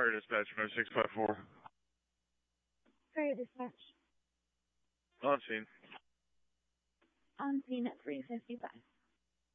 Fire dispatch, 654. Fire dispatch. On scene. On scene at 3:55.